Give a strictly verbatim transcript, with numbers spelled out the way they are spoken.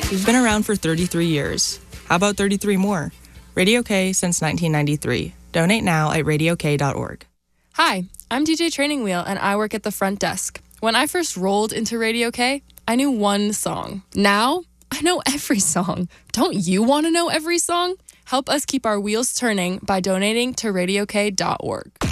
We've been around for thirty-three years. How about thirty-three more? Radio K since nineteen ninety-three. Donate now at radio k dot org. Hi, I'm D J Training Wheel, and I work at the front desk. When I first rolled into Radio K, I knew one song. Now, I know every song. Don't you want to know every song? Help us keep our wheels turning by donating to radio k dot org.